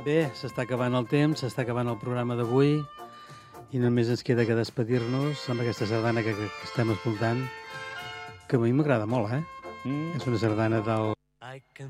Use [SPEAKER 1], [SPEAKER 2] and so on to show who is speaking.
[SPEAKER 1] Bé, s'està acabant el temps, s'està acabant el programa d'avui i només ens queda que despedir-nos amb aquesta sardana que estem escoltant, que a mi m'agrada molt, És una sardana del